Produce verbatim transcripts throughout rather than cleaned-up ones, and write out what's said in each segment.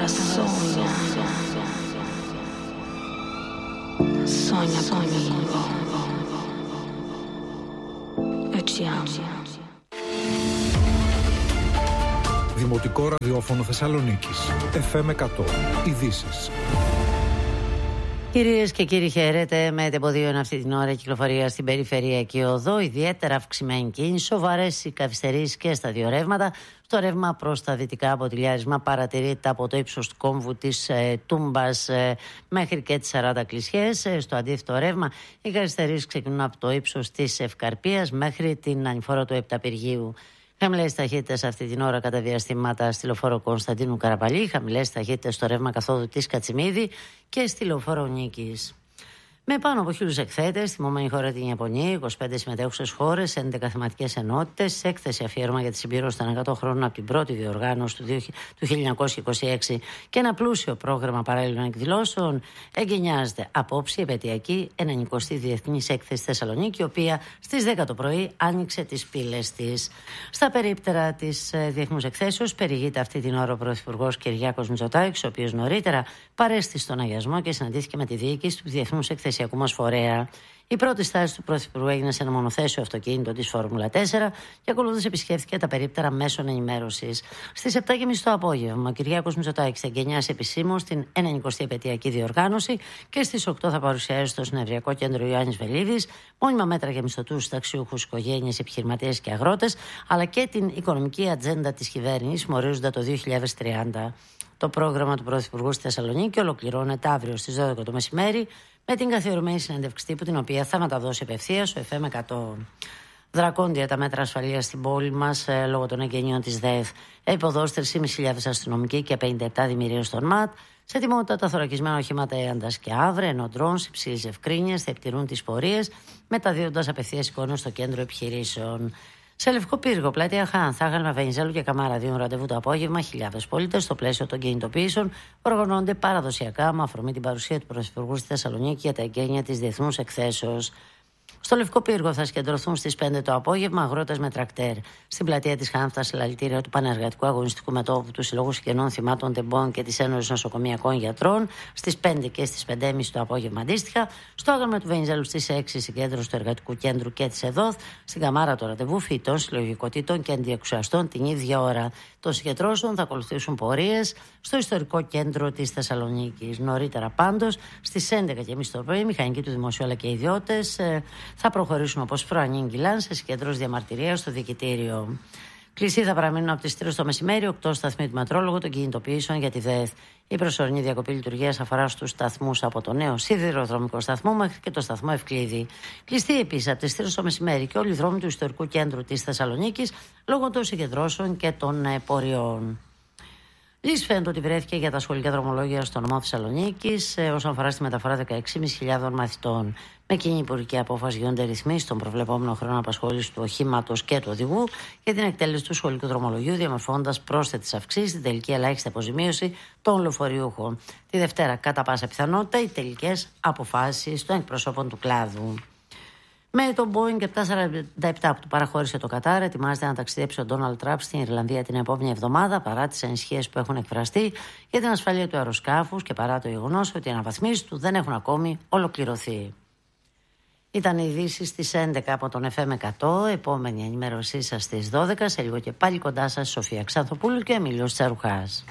sogna, sogna conmigo, io ci amo. Δημοτικό ραδιόφωνο Θεσσαλονίκης, εφ εμ εκατό, ειδήσεις. Κυρίες και κύριοι, χαίρετε. Με τεμποδίων αυτή την ώρα κυκλοφορία στην περιφερειακή οδό. Ιδιαίτερα αυξημένη κίνηση, σοβαρές οι καθυστερήσεις και στα δύο ρεύματα. Στο ρεύμα προς τα δυτικά αποτιλιάρισμα παρατηρείται από το ύψος του κόμβου της ε, Τούμπας ε, μέχρι και τις σαράντα κλισιές. Ε, στο αντίθετο ρεύμα, οι καθυστερήσεις ξεκινούν από το ύψος της Ευκαρπίας μέχρι την ανηφόρα του Επταπηργείου. Χαμηλές ταχύτητες αυτή την ώρα κατά διαστήματα στη λεωφόρο Κωνσταντίνου Καραπαλή, χαμηλές ταχύτητες στο ρεύμα καθόδου της Κατσιμίδη και στη λεωφόρο Νίκης. Με πάνω από χίλιους εκθέτες, θυμόμενη χώρα την Ιαπωνία, είκοσι πέντε συμμετέχουσες χώρες, έντεκα θεματικές ενότητες, έκθεση αφιέρωμα για τη συμπλήρωση των εκατό χρόνων από την πρώτη διοργάνωση του χίλια εννιακόσια είκοσι έξι και ένα πλούσιο πρόγραμμα παράλληλων εκδηλώσεων, εγκαινιάζεται απόψη η επαιτειακή ενενηκοστή Διεθνής Έκθεση Θεσσαλονίκη, η οποία στις δέκα το πρωί άνοιξε τις πύλες της. Στα περίπτερα της Διεθνούς Εκθέσεως περιηγείται αυτή την ώρα ο Πρωθυπουργός Κυριάκος Μητσοτάκης, ο οποίος νωρίτερα παρέστη στον αγιασμό και συναντήθηκε με τη διοίκηση του Διεθνούς Εκθεσιακού μας φορέα. Η πρώτη στάση του Πρωθυπουργού έγινε σε ένα μονοθέσιο αυτοκίνητο της Φόρμουλα τέσσερα και ακολούθως επισκέφθηκε τα περίπτερα μέσων ενημέρωσης. Στις επτά και μισή το απόγευμα, ο Κυριάκος Μητσοτάκης θα εγκαινιάσει επισήμως την ενενηκοστή επαιτειακή διοργάνωση και στις οκτώ θα παρουσιάσει στο Συνεδριακό Κέντρο Ιωάννης Βελίδης μόνιμα μέτρα για μισθωτούς, συνταξιούχους, οικογένειες, επιχειρηματίες και αγρότες, αλλά και την οικονομική ατζέντα της κυβέρνησης με ορίζοντα το δύο χιλιάδες τριάντα. Το πρόγραμμα του Πρωθυπουργού στη Θεσσαλονίκη ολοκληρώνεται αύριο στις δώδεκα το μεσημέρι με την καθιερωμένη συνέντευξη τύπου, την οποία θα μεταδώσει απευθείας στο εφ εμ εκατό. Δρακόντια τα μέτρα ασφαλείας στην πόλη μας ε, λόγω των εγγενείων της ΔΕΘ. Εποδός τρεις χιλιάδες πεντακόσιοι αστυνομικοί και πενήντα επτά δημιουργίες των ΜΑΤ. Σε ετοιμότητα τα θωρακισμένα οχήματα Έαντας και Αύρε, ενώ ντρόουνς υψηλής ευκρίνειας θα επιτηρούν τις πορείες, μεταδίδοντας απευθείας εικόνες στο κέντρο επιχειρήσεων. Σε Λευκό Πύργο, πλατεία Χάνθ, Άγαλμα Βενιζέλου και Καμάρα δίνουν ραντεβού το απόγευμα. Χιλιάδες πολίτες στο πλαίσιο των κινητοποιήσεων οργανώνονται παραδοσιακά με αφορμή την παρουσία του Πρωθυπουργού στη Θεσσαλονίκη για τα εγγένεια της Διεθνούς Εκθέσεως. Στο Λευκό Πύργο θα συγκεντρωθούν στις πέντε το απόγευμα αγρότες με τρακτέρ. Στην πλατεία της Χάνθ, τα συλλαλητήρια του Πανεργατικού Αγωνιστικού Μετώπου του Συλλόγου Συγγενών Θυμάτων Τεμπών και της Ένωσης Νοσοκομιακών Γιατρών στις πέντε και στις πέντε και μισή το απόγευμα αντίστοιχα. Στο Άγαλμα του Βενιζέλου στις έξι συγκέντρωση του Εργατικού Κέντρου και της ΕΔΟΘ. Στην Καμάρα το ραντεβού φοιτών, συλλογικοτήτων και αντιεξουσιαστών την ίδια ώρα. Των συγκεντρώσεων θα ακολουθήσουν πορείες στο Ιστορικό Κέντρο της Θεσσαλονίκης. Νωρίτερα πάντως στις έντεκα και μισή το πρωί, οι μηχανικοί του Δημοσίου αλλά και οι ιδιώτες ε, θα προχωρήσουν όπως προανήγγυλαν σε συγκέντρωση διαμαρτυρίας στο Διοικητήριο. Κλειστοί θα παραμείνουν από τις τρεις το μεσημέρι οκτώ σταθμοί του μετρόλογου των κινητοποιήσεων για τη ΔΕΘ. Η προσωρινή διακοπή λειτουργίας αφορά στους σταθμούς από το νέο σιδηροδρομικό σταθμό μέχρι και το σταθμό Ευκλήδη. Κλειστοί επίσης από τις τρεις το μεσημέρι και όλοι οι δρόμοι του Ιστορικού Κέντρου της Θεσσαλονίκης λόγω των συγκεντρώσεων και των πορειών. Λύση φαίνεται ότι βρέθηκε για τα σχολικά δρομολόγια στο νομό Θεσσαλονίκης όσον αφορά στη μεταφορά δεκαέξι χιλιάδες πεντακόσιων μαθητών. Με κοινή υπουργική απόφαση γίνονται ρυθμίσεις στον προβλεπόμενο χρόνο απασχόλησης του οχήματος και του οδηγού για την εκτέλεση του σχολικού δρομολογίου, διαμορφώνοντας πρόσθετες αυξήσεις στην τελική ελάχιστη αποζημίωση των λεωφορείουχων. Τη Δευτέρα, κατά πάσα πιθανότητα, οι τελικές αποφάσεις των εκπροσώπων του κλάδου. Με το Boeing επτακόσια σαράντα επτά που του παραχώρησε το Κατάρ, ετοιμάζεται να ταξιδέψει ο Ντόναλντ Τραμπ στην Ιρλανδία την επόμενη εβδομάδα, παρά τις ανησυχίες που έχουν εκφραστεί για την ασφαλεία του αεροσκάφους και παρά το γεγονός ότι οι αναβαθμίσεις του δεν έχουν ακόμη ολοκληρωθεί. Ήταν οι ειδήσεις στις έντεκα από τον εφ εμ εκατό. Επόμενη ενημέρωσή σας στις δώδεκα. Σε λίγο και πάλι κοντά σας Σοφία Ξανθοπούλου και Εμίλιος Τσαρουχάς.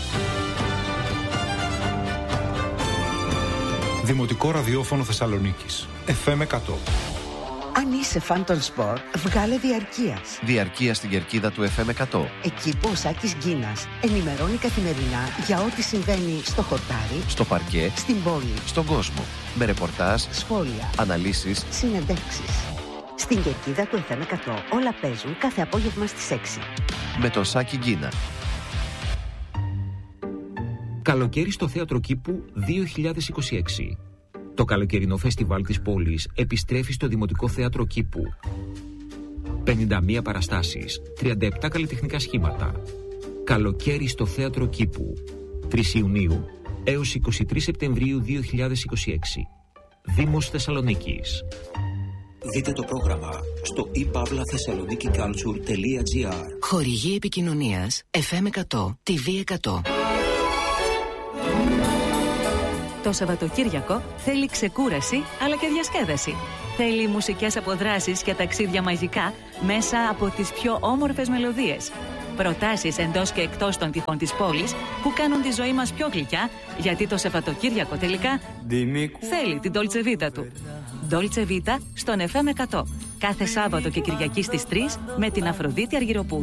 Δημοτικό ραδιόφωνο Θεσσαλονίκης, εφ εμ εκατό. Αν είσαι φαν των σπορ, βγάλε διαρκείας. Διαρκεία στην κερκίδα του εφ εμ εκατό. Εκεί που ο Σάκης Γκίνας ενημερώνει καθημερινά για ό,τι συμβαίνει στο χορτάρι, στο παρκέ, στην πόλη, στον κόσμο. Με ρεπορτάζ, σχόλια, αναλύσεις, συνεντεύξεις. Στην κερκίδα του εφ εμ εκατό όλα παίζουν κάθε απόγευμα στις έξι. Με τον Σάκη Γκίνα. Καλοκαίρι στο Θέατρο Κήπου δύο χιλιάδες είκοσι έξι. Το καλοκαιρινό φεστιβάλ της πόλης επιστρέφει στο Δημοτικό Θέατρο Κήπου. πενήντα μία παραστάσεις, τριάντα επτά καλλιτεχνικά σχήματα. Καλοκαίρι στο Θέατρο Κήπου. τρεις Ιουνίου έως είκοσι τρεις Σεπτεμβρίου δύο χιλιάδες είκοσι έξι. Δήμος Θεσσαλονίκης. Δείτε το πρόγραμμα στο i pavla thessaloniki culture τελεία gr. Χορηγή επικοινωνίας εφ εμ εκατό, τι βι εκατό. Το Σαββατοκύριακο θέλει ξεκούραση αλλά και διασκέδαση. Θέλει μουσικές αποδράσεις και ταξίδια μαγικά μέσα από τις πιο όμορφες μελωδίες. Προτάσεις εντός και εκτός των τυχών της πόλης που κάνουν τη ζωή μας πιο γλυκιά, γιατί το Σαββατοκύριακο τελικά θέλει την Dolce Vita του. Dolce Vita στον εφ εμ εκατό. Κάθε Σάββατο και Κυριακή στις τρεις με την Αφροδίτη Αργυροπούλου.